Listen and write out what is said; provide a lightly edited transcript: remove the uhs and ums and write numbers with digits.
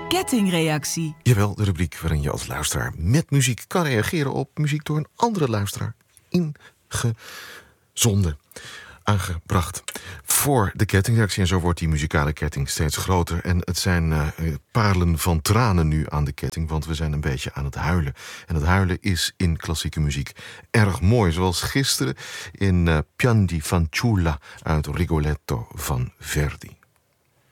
kettingreactie. Jawel, de rubriek waarin je als luisteraar met muziek kan reageren op muziek door een andere luisteraar ingezonden, aangebracht voor de kettingreactie. En zo wordt die muzikale ketting steeds groter. En het zijn parelen van tranen nu aan de ketting, want we zijn een beetje aan het huilen. En het huilen is in klassieke muziek erg mooi. Zoals gisteren in Pian di Fanciulla uit Rigoletto van Verdi.